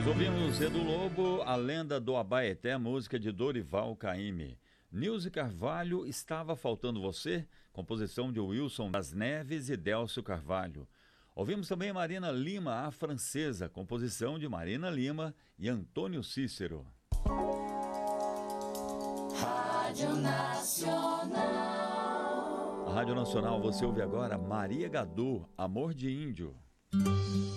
Ouvimos Edu Lobo, A Lenda do Abaeté, música de Dorival Caymmi. Nilce Carvalho, Estava Faltando Você, composição de Wilson das Neves e Délcio Carvalho. Ouvimos também Marina Lima, A Francesa, composição de Marina Lima e Antônio Cícero. Rádio Nacional. A Rádio Nacional, você ouve agora Maria Gadu, Amor de Índio.